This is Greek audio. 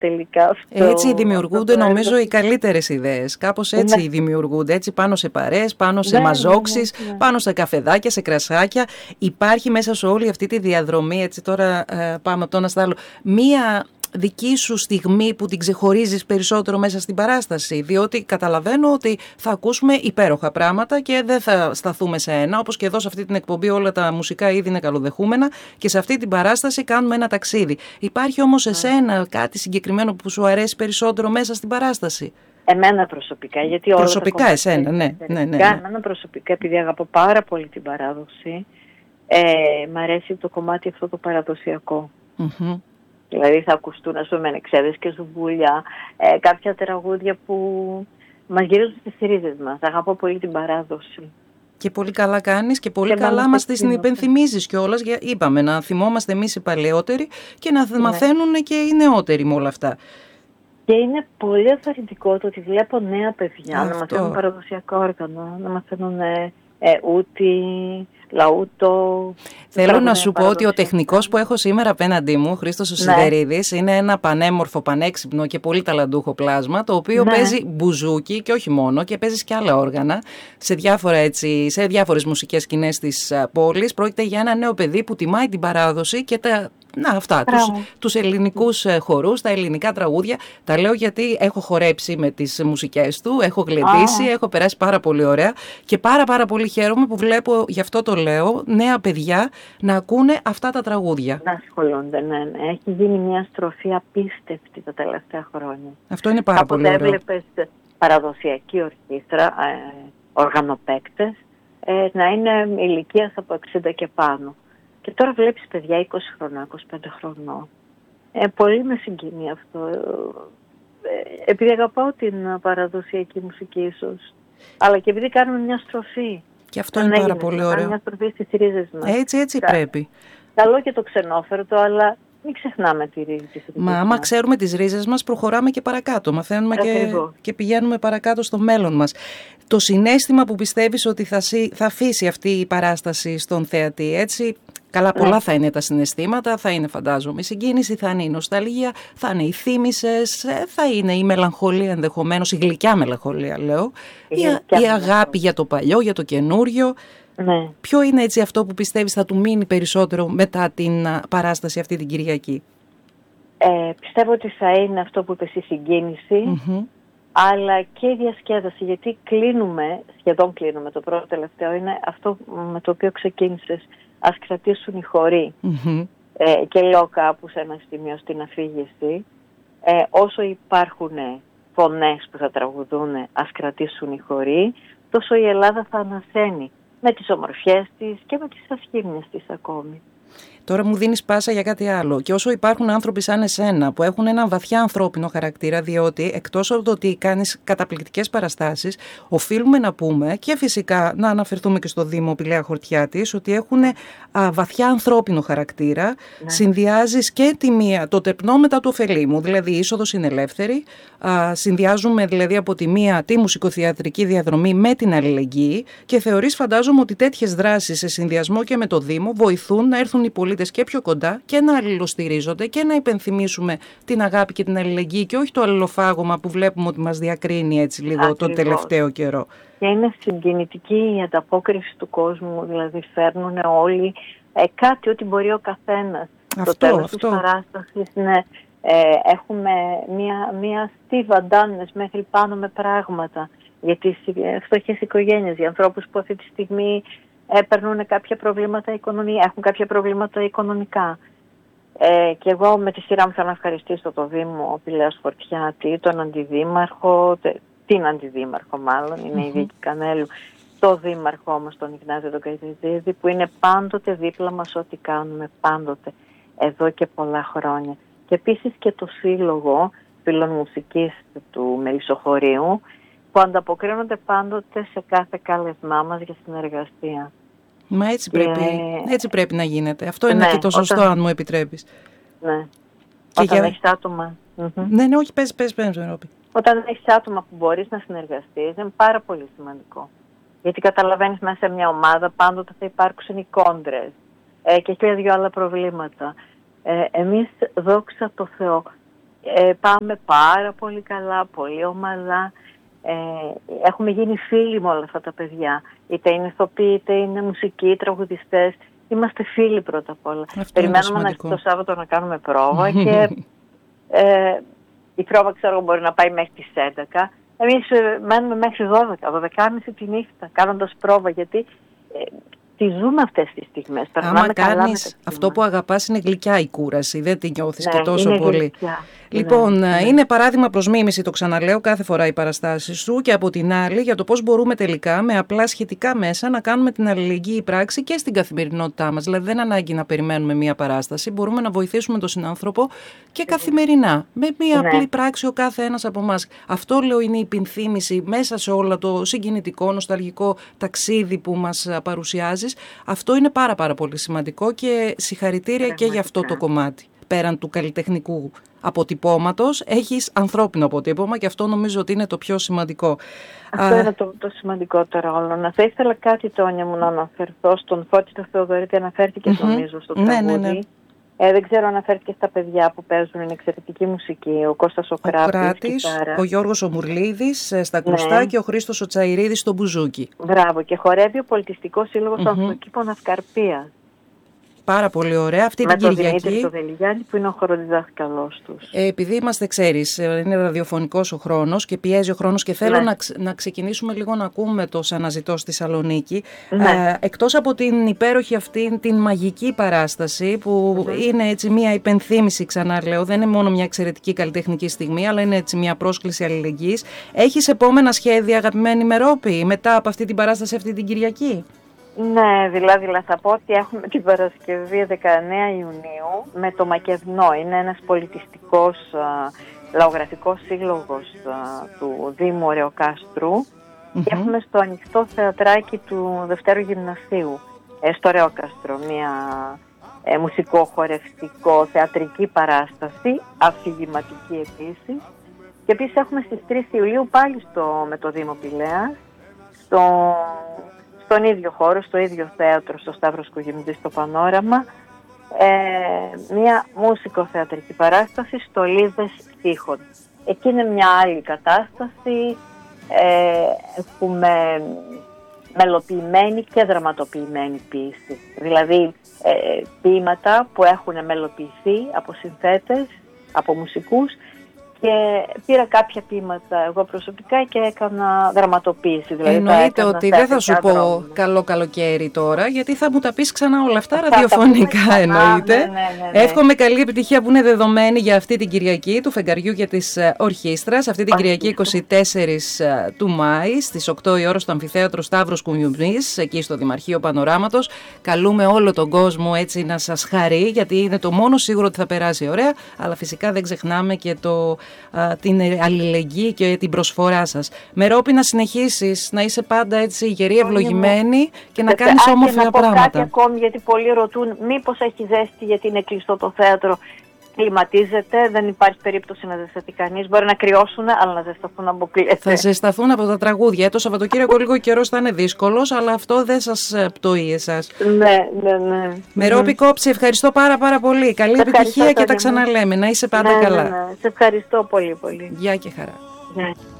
τελικά αυτό. Έτσι δημιουργούνται νομίζω οι καλύτερες ιδέες. Κάπως έτσι δημιουργούνται. Έτσι πάνω σε παρέες, πάνω σε μαζόξεις, πάνω στα καφεδάκια, σε κρασάκια. Υπάρχει μέσα σε όλη αυτή τη διαδρομή, έτσι τώρα πάμε από το ένα στο άλλο, μία δική σου στιγμή που την ξεχωρίζεις περισσότερο μέσα στην παράσταση? Διότι καταλαβαίνω ότι θα ακούσουμε υπέροχα πράγματα και δεν θα σταθούμε σε ένα, όπως και εδώ σε αυτή την εκπομπή όλα τα μουσικά είδη είναι καλοδεχούμενα και σε αυτή την παράσταση κάνουμε ένα ταξίδι. Υπάρχει όμως εσένα κάτι συγκεκριμένο που σου αρέσει περισσότερο μέσα στην παράσταση? Εμένα προσωπικά, γιατί όλα προσωπικά εσένα, ναι. Εμένα προσωπικά, επειδή αγαπώ πάρα πολύ την παράδοση, μ' αρέσει το κομμάτι αυτό το παραδοσιακό. Δηλαδή θα ακουστούν, ας πούμε, εξέδες και ζουμπούλια, κάποια τραγούδια που μας γυρίζουν στις ρίζες μας. Αγαπώ πολύ την παράδοση. Και πολύ καλά κάνεις και πολύ καλά μας την υπενθυμίζεις κιόλας. Είπαμε να θυμόμαστε εμείς οι παλαιότεροι και να μαθαίνουν και οι νεότεροι με όλα αυτά. Και είναι πολύ ενθαρρυντικό το ότι βλέπω νέα παιδιά να μαθαίνουν παραδοσιακά όργανα, να μαθαίνουν ούτι, λαούτο. Θέλω να σου πω ότι ο τεχνικός που έχω σήμερα απέναντί μου, ο Χρήστος ο Σιδερίδης, είναι ένα πανέμορφο, πανέξυπνο και πολύ ταλαντούχο πλάσμα, το οποίο παίζει μπουζούκι και όχι μόνο, και παίζει και άλλα όργανα σε διάφορες μουσικές σκηνές της πόλης. Πρόκειται για ένα νέο παιδί που τιμάει την παράδοση και τους ελληνικούς χορούς, τα ελληνικά τραγούδια. Τα λέω γιατί έχω χορέψει με τις μουσικές του, έχω γλεντήσει, έχω περάσει πάρα πολύ ωραία και πάρα πολύ χαίρομαι που βλέπω, γι' αυτό το λέω, νέα παιδιά να ακούνε αυτά τα τραγούδια. Να ασχολούνται, ναι. Έχει γίνει μια στροφή απίστευτη τα τελευταία χρόνια. Αυτό είναι πάρα πολύ ωραίο. Κάποτε έβλεπες παραδοσιακή ορχήστρα, οργανοπαίκτες, να είναι ηλικίας από 60 και πάνω. Και τώρα βλέπεις παιδιά 20 χρονών, 25 χρονών. Πολύ με συγκινεί αυτό. Επειδή αγαπάω την παραδοσιακή μουσική ίσως. Αλλά και επειδή κάνουμε μια στροφή. Και αυτό είναι πάρα πολύ ωραίο. Μια στροφή στις ρίζες μας. Έτσι πρέπει. Καλό και το ξενόφερτο, αλλά μην ξεχνάμε τη ρίζη της. Μα άμα ξέρουμε τις ρίζες μας, προχωράμε και παρακάτω. Μαθαίνουμε και πηγαίνουμε παρακάτω στο μέλλον μας. Το συναίσθημα που πιστεύεις ότι θα αφήσει αυτή η παράσταση στον θεατή, έτσι. Καλά, πολλά θα είναι τα συναισθήματα, θα είναι φαντάζομαι η συγκίνηση, θα είναι η νοσταλγία, θα είναι οι θύμησες, θα είναι η μελαγχολία ενδεχομένως, η γλυκιά μελαγχολία λέω, η αγάπη για το παλιό, για το καινούριο. Ναι. Ποιο είναι έτσι αυτό που πιστεύεις θα του μείνει περισσότερο μετά την παράσταση αυτή την Κυριακή? Πιστεύω ότι θα είναι αυτό που είπες, η συγκίνηση, αλλά και η διασκέδαση, γιατί σχεδόν κλείνουμε, το πρώτο τελευταίο είναι αυτό με το οποίο ξεκίνησες. Ας κρατήσουν οι χοροί. Και λέω κάπου σε ένα σημείο στην αφήγηση, όσο υπάρχουν φωνές που θα τραγουδούν, ας κρατήσουν οι χοροί, τόσο η Ελλάδα θα ανασένει με τις ομορφιές της και με τις ασχήμιες της ακόμη. Τώρα μου δίνεις πάσα για κάτι άλλο. Και όσο υπάρχουν άνθρωποι σαν εσένα που έχουν έναν βαθιά ανθρώπινο χαρακτήρα, διότι εκτός από το ότι κάνεις καταπληκτικές παραστάσεις, οφείλουμε να πούμε και φυσικά να αναφερθούμε και στο Δήμο Πηλαία Χορτιάτης ότι έχουν βαθιά ανθρώπινο χαρακτήρα. Συνδυάζεις και το τερπνό μετά του ωφελήμου, δηλαδή η είσοδος είναι ελεύθερη. Συνδυάζουμε δηλαδή από τη μία τη μουσικοθεατρική διαδρομή με την αλληλεγγύη και θεωρείς, φαντάζομαι, ότι τέτοιες δράσεις σε συνδυασμό και με το Δήμο βοηθούν να έρθουν οι πολίτες και πιο κοντά και να αλληλοστηρίζονται και να υπενθυμίσουμε την αγάπη και την αλληλεγγύη και όχι το αλληλοφάγωμα που βλέπουμε ότι μας διακρίνει έτσι λίγο το τελευταίο καιρό. Και είναι συγκινητική η ανταπόκριση του κόσμου, δηλαδή φέρνουν όλοι κάτι ό,τι μπορεί ο καθένας. Στο τέλος της παράστασης έχουμε μία στίβα ντάνες μέχρι πάνω με πράγματα για τις φτωχές οικογένειες, για ανθρώπους που αυτή τη στιγμή παίρνουν κάποια προβλήματα έχουν κάποια προβλήματα οικονομικά. Και εγώ με τη σειρά μου θέλω να ευχαριστήσω το Δήμο Πηλαίας Χορτιάτη, τον Αντιδήμαρχο, την Αντιδήμαρχο μάλλον, είναι η Βίκη Κανέλου, το Δήμαρχό μας, τον Ιγνάτιο τον Καϊτζηδίδη, που είναι πάντοτε δίπλα μας ό,τι κάνουμε, πάντοτε, εδώ και πολλά χρόνια. Και επίσης και το Σύλλογο Φίλων Μουσικής του Μελισσοχωρίου, που ανταποκρίνονται πάντοτε σε κάθε κάλεσμά μας για συνεργασία. Μα έτσι πρέπει να γίνεται. Αυτό είναι και το σωστό, αν μου επιτρέπεις. Ναι. Όταν έχεις άτομα. Ναι, όχι, πες, Ευρώπη. Όταν έχεις άτομα που μπορείς να συνεργαστείς, είναι πάρα πολύ σημαντικό. Γιατί καταλαβαίνεις, μέσα σε μια ομάδα πάντοτε θα υπάρξουν οι κόντρες και 1002 άλλα προβλήματα. Εμείς, δόξα τω Θεώ, Πάμε πάρα πολύ καλά, πολύ ομαλά. Έχουμε γίνει φίλοι με όλα αυτά τα παιδιά. Είτε είναι ηθοποιοί, είτε είναι μουσικοί, τραγουδιστές. Είμαστε φίλοι πρώτα απ' όλα. Περιμένουμε το Σάββατο να κάνουμε πρόβα και η πρόβα, ξέρω, μπορεί να πάει μέχρι τις 11. Εμείς μένουμε μέχρι 12:30 τη νύχτα κάνοντας πρόβα, γιατί τη ζούμε αυτές τις στιγμές. Άμα κάνεις αυτό που αγαπάς, είναι γλυκιά η κούραση, δεν τη νιώθεις και τόσο πολύ. Γλυκιά. Λοιπόν, είναι παράδειγμα προς μίμηση, το ξαναλέω κάθε φορά, οι παραστάσεις σου, και από την άλλη για το πώς μπορούμε τελικά με απλά σχετικά μέσα να κάνουμε την αλληλεγγύη πράξη και στην καθημερινότητά μας. Δηλαδή δεν ανάγκη να περιμένουμε μία παράσταση, μπορούμε να βοηθήσουμε τον συνάνθρωπο και καθημερινά, με μία απλή πράξη ο κάθε ένας από εμάς. Αυτό, λέω, είναι η υπενθύμηση μέσα σε όλο το συγκινητικό, νοσταλγικό ταξίδι που μας παρουσιάζεις. Αυτό είναι πάρα πολύ σημαντικό και συγχαρητήρια και για αυτό το κομμάτι. Πέραν του καλλιτεχνικού αποτυπώματος, έχεις ανθρώπινο αποτύπωμα και αυτό νομίζω ότι είναι το πιο σημαντικό. Αυτό είναι το σημαντικότερο όλο. Θα ήθελα κάτι, Τόνια μου, να αναφερθώ στον Φώτη το Θεοδωρίτη, αναφέρθηκε νομίζω στο τραγούδι. Ναι. Δεν ξέρω, αναφέρθηκε στα παιδιά που παίζουν, είναι εξαιρετική μουσική. Ο Κώστας ο Κράτης, ο Γιώργος ο Μουρλίδης στα κλουστά και ο Χρήστος ο Τσαϊρίδης στο μπουζούκι. Μπράβο, και χορεύει ο Πολιτιστικός Σύλλογος Ανθοκήπων Αυκαρπίας. Πάρα πολύ ωραία. Αυτή την Κυριακή. Με τον Δημήτρη τον Δελιγιάννη, που είναι ο χοροδιδάσκαλός τους. Επειδή είμαστε, ξέρεις, είναι ραδιοφωνικός ο χρόνος και πιέζει ο χρόνος και θέλω να ξεκινήσουμε λίγο να ακούμε το «Σ' αναζητώ» στη Θεσσαλονίκη. Εκτός από την υπέροχη αυτή, την μαγική παράσταση που είναι έτσι μια υπενθύμηση, ξανά λέω, δεν είναι μόνο μια εξαιρετική καλλιτεχνική στιγμή, αλλά είναι έτσι μια πρόσκληση αλληλεγγύης. Έχεις επόμενα σχέδια, αγαπημένη Μερόπη, μετά από αυτή την παράσταση αυτή την Κυριακή? Ναι, δηλαδή θα πω ότι έχουμε την Παρασκευή 19 Ιουνίου με το Μακεδνό. Είναι ένας πολιτιστικός λαογραφικός σύλλογος του Δήμου Ρεοκάστρου και έχουμε στο ανοιχτό θεατράκι του Δευτέρου Γυμνασίου στο Ρεοκάστρο μια μουσικό-χορευτικό θεατρική παράσταση, αφηγηματική επίσης. Και επίσης έχουμε στις 3 Ιουλίου πάλι με το Δήμο Πηλαίας στον ίδιο χώρο, στο ίδιο θέατρο, στο Σταύρος Κουγιμητής, στο Πανόραμα, μια μουσικοθεατρική παράσταση, «Στολίδες Τείχων». Εκεί είναι μια άλλη κατάσταση, έχουμε μελοποιημένη και δραματοποιημένη ποίηση. Δηλαδή ποίηματα που έχουν μελοποιηθεί από συνθέτες, από μουσικούς, και πήρα κάποια ποίηματα εγώ προσωπικά και έκανα δραματοποίηση. Δηλαδή εννοείται ότι δεν θα σου πω καλό καλοκαίρι τώρα, γιατί θα μου τα πεις ξανά όλα αυτά ραδιοφωνικά, εννοείται. Ναι. Εύχομαι καλή επιτυχία που είναι δεδομένη για αυτή την Κυριακή του Φεγγαριού και της Ορχήστρας. Αυτή την Κυριακή 24 του Μάη στις 8 η ώρα στο Αμφιθέατρο Σταύρος Κουγιμητής, εκεί στο Δημαρχείο Πανοράματος. Καλούμε όλο τον κόσμο έτσι να σας χαρεί, γιατί είναι το μόνο σίγουρο ότι θα περάσει ωραία, αλλά φυσικά δεν ξεχνάμε και την αλληλεγγύη και την προσφορά σας. Μερόπη, να συνεχίσεις να είσαι πάντα έτσι γερή, ευλογημένη και να κάνεις όμορφα πράγματα. Να πω κάτι ακόμη, γιατί πολλοί ρωτούν μήπως έχει ζέστη γιατί είναι κλειστό το θέατρο. Κλιματίζεται, δεν υπάρχει περίπτωση να ζεσταθεί κανείς. Μπορεί να κρυώσουν, αλλά να ζεσταθούν αποκλείεται. Θα ζεσταθούν από τα τραγούδια. Το Σαββατοκύριακο λίγο καιρός θα είναι δύσκολος, αλλά αυτό δεν σας πτωεί εσάς. Ναι. Μερόπη Κόψη, ευχαριστώ πάρα πολύ. Καλή επιτυχία και τα ξαναλέμε. Να είσαι πάντα καλά. Σε ευχαριστώ πολύ. Γεια και χαρά. Γεια.